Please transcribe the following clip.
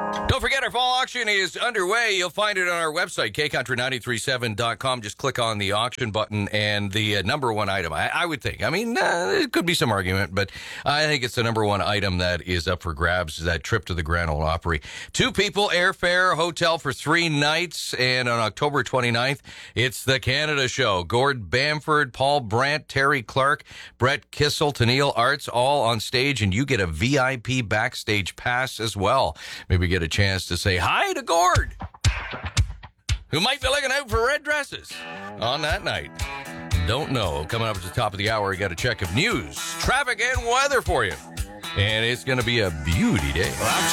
Don't forget, our fall auction is underway. You'll find it on our website, kcountry937.com. Just click on the auction button, and the number one item, I would think. I mean, there could be some argument, but I think it's the number one item that is up for grabs, that trip to the Grand Ole Opry. 2 people, airfare, hotel for 3 nights, and on October 29th, it's the Canada Show. Gord Bamford, Paul Brandt, Terry Clark, Brett Kissel, Tennille Arts, all on stage, and you get a VIP backstage pass as well. Maybe get a chance to say hi to Gord, who might be looking out for red dresses on that night. Don't know. Coming up at the top of the hour, we got a check of news, traffic, and weather for you. And it's going to be a beauty day.